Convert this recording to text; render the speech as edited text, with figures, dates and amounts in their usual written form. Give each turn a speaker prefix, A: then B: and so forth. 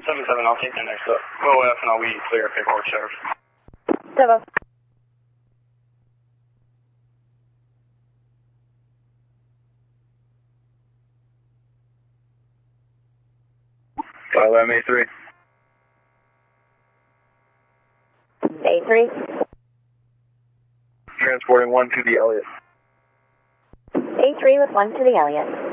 A: 7-7, I'll take the next up. OF and I'll leave clear paperwork, Sheriff.
B: 7.
A: File A3.
B: A3.
A: Transporting 1 to the Elliott.
B: A3 with 1 to the Elliott.